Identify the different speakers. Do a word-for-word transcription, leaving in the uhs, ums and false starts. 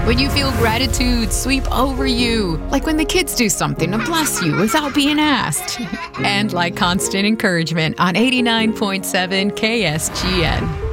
Speaker 1: When you feel gratitude sweep over you, like when the kids do something to bless you without being asked. And like constant encouragement on eighty-nine point seven K S G N.